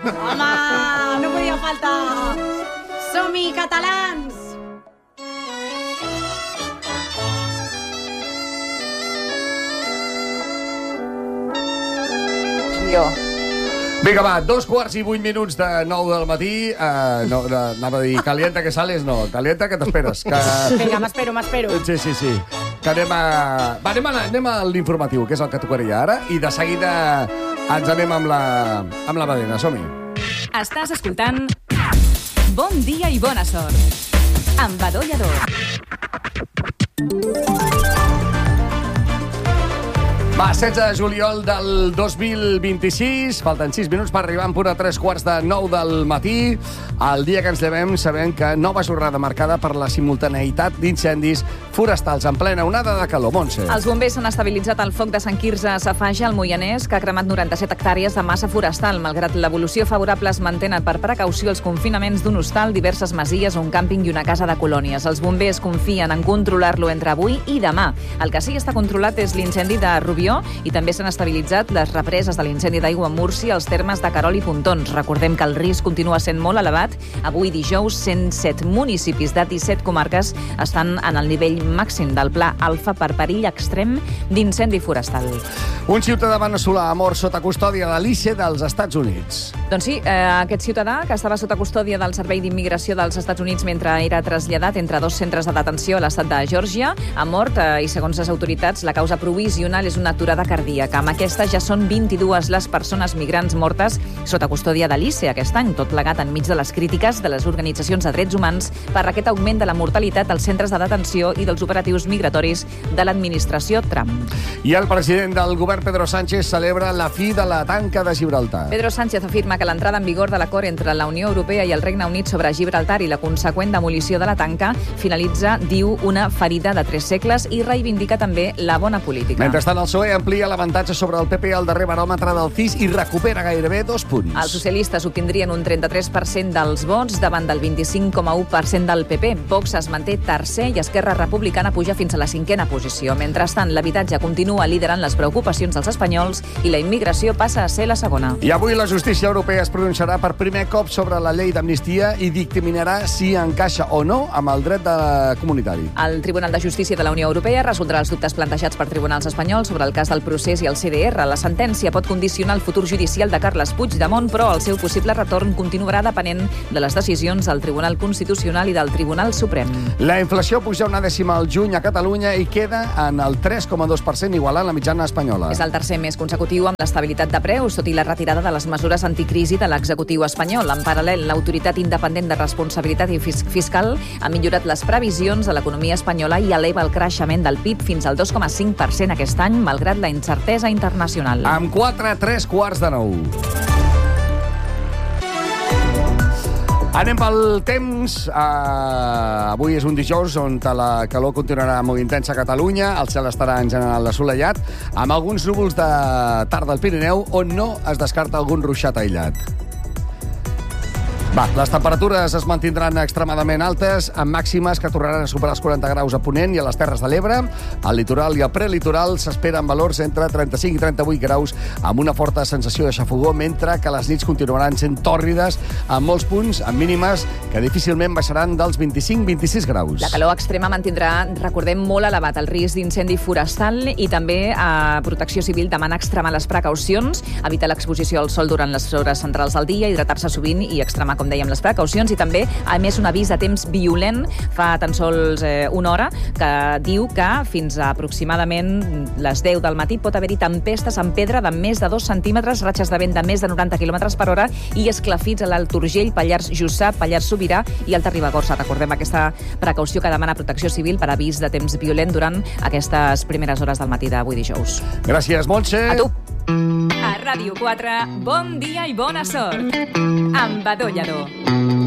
Home, no podia faltar. Som-hi, catalans! Vinga, va, 2:08 de 9 del matí. No, anava a dir, calienta que sales, no. Calienta que t'esperes. Vinga, m'espero. Sí. Que anem a l'informatiu, que és el que tocaria ara, i de seguida ens anem amb la Badena. Som-hi. Estàs escoltant Bon dia i bona sort amb Badó Lladó. Va, 16 de juliol del 2026, falten 6 minuts per arribar en punt a 3:15 del matí. El dia que ens llevem sabem que nova jornada marcada per la simultaneïtat d'incendis forestals en plena onada de calor. Montse. Els bombers han estabilitzat el foc de Sant Quirze a Safaja, al Moianès, que ha cremat 97 hectàrees de massa forestal. Malgrat l'evolució favorable, es mantenen per precaució els confinaments d'un hostal, diverses masies, un càmping i una casa de colònies. Els bombers confien en controlar-lo entre avui i demà. El que sí està controlat és l'incendi de Rubió i també s'han estabilitzat les represes de l'incendi d'aigua a Múrcia als termes de Querol i Pontons. Recordem que el risc continua sent molt elevat. Avui dijous, 107 municipis de 17 comarques estan en el nivell màxim del pla alfa per perill extrem d'incendi forestal. Un ciutadà veneçolà ha mort sota custòdia de l'ICE dels Estats Units. Doncs sí, aquest ciutadà, que estava sota custòdia del Servei d'Immigració dels Estats Units mentre era traslladat entre dos centres de detenció a l'estat de Geòrgia, ha mort i, segons les autoritats, la causa provisional és una aturada cardíaca. Amb aquesta ja són 22 les persones migrants mortes sota custòdia de l'ICE aquest any, tot plegat enmig de les crítiques de les organitzacions de drets humans per aquest augment de la mortalitat als centres de detenció i dels operatius migratoris de l'administració Trump. I el president del govern, Pedro Sánchez, celebra la fi de la tanca de Gibraltar. Pedro Sánchez afirma que l'entrada en vigor de l'acord entre la Unió Europea i el Regne Unit sobre Gibraltar i la conseqüent demolició de la tanca finalitza, diu, una ferida de 3 segles i reivindica també la bona política. Mentrestant, el PSOE amplia l'avantatge sobre el PP al darrer baròmetre del CIS i recupera gairebé 2 punts. Els socialistes obtindrien un 33% dels vots davant del 25,1% del PP. Vox es manté tercer i Esquerra Republicana puja fins a la 5ª posició. Mentrestant, l'habitatge continua liderant les preocupacions dels espanyols i la immigració passa a ser la segona. I avui la justícia europea es pronunciarà per primer cop sobre la llei d'amnistia i dictaminarà si encaixa o no amb el dret comunitari. El Tribunal de Justícia de la Unió Europea resoldrà els dubtes plantejats per tribunals espanyols sobre el cas del procés i el CDR. La sentència pot condicionar el futur judicial de Carles Puigdemont, però el seu possible retorn continuarà depenent de les decisions del Tribunal Constitucional i del Tribunal Suprem. La inflació puja una dècima al juny a Catalunya i queda en el 3,2%, igualant la mitjana espanyola. És el tercer mes consecutiu amb l'estabilitat de preus, tot i la retirada de les mesures anticrisi de l'executiu espanyol. En paral·lel, l'Autoritat Independent de Responsabilitat Fiscal ha millorat les previsions de l'economia espanyola i eleva el creixement del PIB fins al 2,5% aquest any, malgrat la incertesa internacional. Amb 3:04. Anem pel temps. Avui és un dijous on la calor continuarà molt intensa a Catalunya. El cel estarà en general assolellat, amb alguns núvols de tarda al Pirineu, on no es descarta algun ruixat aïllat. Les temperatures es mantindran extremadament altes, amb màximes que tornaran a superar els 40 graus a Ponent i a les Terres de l'Ebre. Al litoral i al prelitoral s'esperen valors entre 35 i 38 graus, amb una forta sensació de xafogor, mentre que les nits continuaran sent tòrrides en molts punts, amb mínimes que difícilment baixaran dels 25-26 graus. La calor extrema mantindrà, recordem, molt elevat el risc d'incendi forestal i també Protecció Civil demana extremar les precaucions, evitar l'exposició al sol durant les hores centrals del dia, hidratar-se sovint i extremar, com dèiem, les precaucions, i també, a més, un avís de temps violent fa tan sols una hora, que diu que fins a aproximadament les 10 del matí pot haver-hi tempestes en pedra de més de 2 centímetres, ratxes de vent de més de 90 km per hora i esclafits a l'Alt Urgell, Pallars Jussà, Pallars Sobirà i Alta Ribagorça. Recordem aquesta precaució que demana Protecció Civil per avís de temps violent durant aquestes primeres hores del matí d'avui dijous. Gràcies, Montse. A tu. A Ràdio 4, bon dia i bona sort. Amb Badó Lladó.